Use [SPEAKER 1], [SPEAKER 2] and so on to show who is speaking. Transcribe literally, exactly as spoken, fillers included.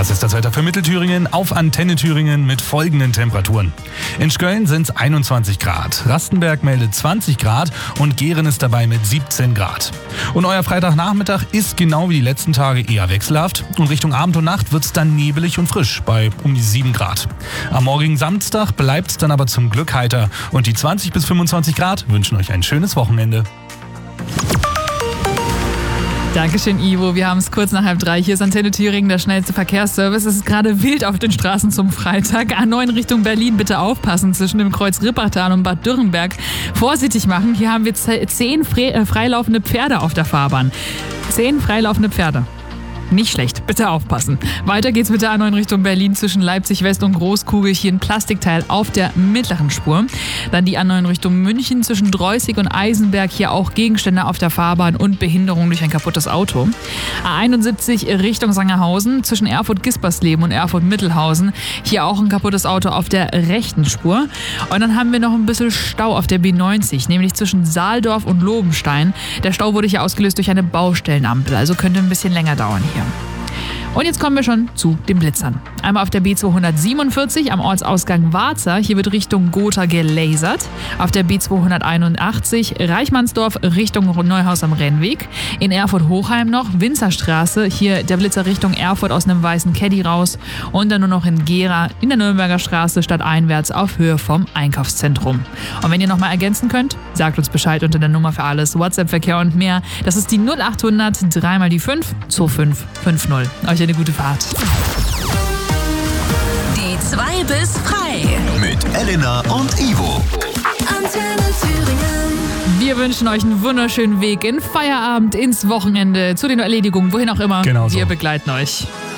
[SPEAKER 1] Das ist das Wetter für Mittelthüringen auf Antenne Thüringen mit folgenden Temperaturen. In Schköln sind es einundzwanzig Grad, Rastenberg meldet zwanzig Grad und Gehren ist dabei mit siebzehn Grad. Und euer Freitagnachmittag ist genau wie die letzten Tage eher wechselhaft und Richtung Abend und Nacht wird es dann nebelig und frisch bei um die sieben Grad. Am morgigen Samstag bleibt es dann aber zum Glück heiter und die zwanzig bis fünfundzwanzig Grad wünschen euch ein schönes Wochenende.
[SPEAKER 2] Dankeschön, Ivo. Wir haben es kurz nach halb drei. Hier ist Antenne Thüringen, der schnellste Verkehrsservice. Es ist gerade wild auf den Straßen zum Freitag. A neun Richtung Berlin, bitte aufpassen. Zwischen dem Kreuz Rippachtal und Bad Dürrenberg vorsichtig machen. Hier haben wir zehn freilaufende Pferde auf der Fahrbahn. Zehn freilaufende Pferde. Nicht schlecht, bitte aufpassen. Weiter geht's mit der A neun Richtung Berlin zwischen Leipzig West und Großkugel. Hier ein Plastikteil auf der mittleren Spur. Dann die A neun Richtung München zwischen Dreußig und Eisenberg. Hier auch Gegenstände auf der Fahrbahn und Behinderung durch ein kaputtes Auto. A einundsiebzig Richtung Sangerhausen zwischen Erfurt-Gispersleben und Erfurt-Mittelhausen. Hier auch ein kaputtes Auto auf der rechten Spur. Und dann haben wir noch ein bisschen Stau auf der B neunzig, nämlich zwischen Saaldorf und Lobenstein. Der Stau wurde hier ausgelöst durch eine Baustellenampel, also könnte ein bisschen länger dauern hier. Und jetzt kommen wir schon zu den Blitzern. Einmal auf der B zweihundertsiebenundvierzig am Ortsausgang Warza. Hier wird Richtung Gotha gelasert. Auf der B zweihunderteinundachtzig Reichmannsdorf Richtung Neuhaus am Rennweg. In Erfurt-Hochheim noch Winzerstraße. Hier der Blitzer Richtung Erfurt aus einem weißen Caddy raus. Und dann nur noch in Gera in der Nürnberger Straße stadteinwärts auf Höhe vom Einkaufszentrum. Und wenn ihr nochmal ergänzen könnt, sagt uns Bescheid unter der Nummer für alles. WhatsApp-Verkehr und mehr. Das ist die null achthundert drei mal die fünf zwei fünf fünf null. Euch eine gute Fahrt.
[SPEAKER 3] Die zwei bis frei.
[SPEAKER 4] Mit Elena und Ivo.
[SPEAKER 3] Antenne Thüringen.
[SPEAKER 2] Wir wünschen euch einen wunderschönen Weg in Feierabend, ins Wochenende, zu den Erledigungen, wohin auch immer.
[SPEAKER 1] Genau so.
[SPEAKER 2] Wir begleiten euch.